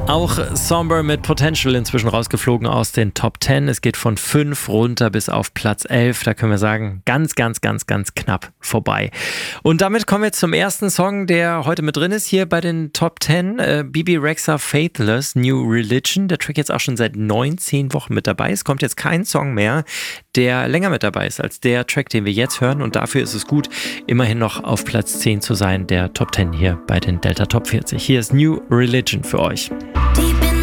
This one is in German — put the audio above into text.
Auch Somber mit Potential inzwischen rausgeflogen aus den Top 10. Es geht von 5 runter bis auf Platz 11. Da können wir sagen, ganz knapp vorbei. Und damit kommen wir zum ersten Song, der heute mit drin ist, hier bei den Top 10. Bebe Rexha Faithless, New Religion. Der Track jetzt auch schon seit 19 Wochen mit dabei. Es kommt jetzt kein Song mehr, der länger mit dabei ist als der Track, den wir jetzt hören. Und dafür ist es gut, immerhin noch auf Platz 10 zu sein, der Top 10 hier bei den Delta Top 40. Hier ist New Religion für euch.